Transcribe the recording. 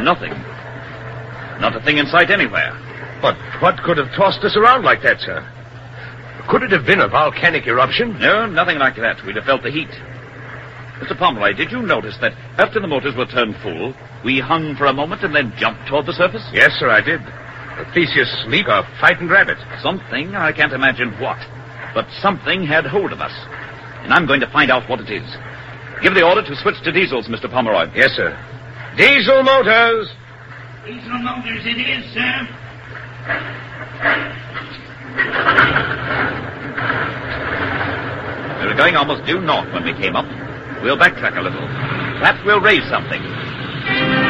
Nothing. Not a thing in sight anywhere. But what could have tossed us around like that, sir? Could it have been a volcanic eruption? No, nothing like that. We'd have felt the heat. Mr. Pomeroy, did you notice that after the motors were turned full, we hung for a moment and then jumped toward the surface? Yes, sir, I did. A Theseus leap, a frightened rabbit. Something, I can't imagine what. But something had hold of us. And I'm going to find out what it is. Give the order to switch to diesels, Mr. Pomeroy. Yes, sir. Diesel motors! Diesel motors it is, sir. We were going almost due north when we came up. We'll backtrack a little. Perhaps we'll raise something.